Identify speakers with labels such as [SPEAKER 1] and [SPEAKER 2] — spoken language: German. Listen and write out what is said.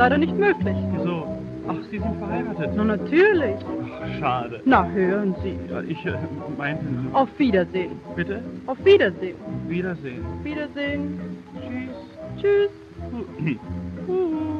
[SPEAKER 1] leider nicht möglich.
[SPEAKER 2] Wieso? Ach, Sie sind verheiratet.
[SPEAKER 1] Na, natürlich.
[SPEAKER 2] Ach, schade.
[SPEAKER 1] Na, hören Sie.
[SPEAKER 2] Ja, ich meinte...
[SPEAKER 1] Auf Wiedersehen.
[SPEAKER 2] Bitte?
[SPEAKER 1] Auf Wiedersehen.
[SPEAKER 2] Wiedersehen.
[SPEAKER 1] Wiedersehen.
[SPEAKER 2] Tschüss.
[SPEAKER 1] Tschüss.
[SPEAKER 2] Huhu.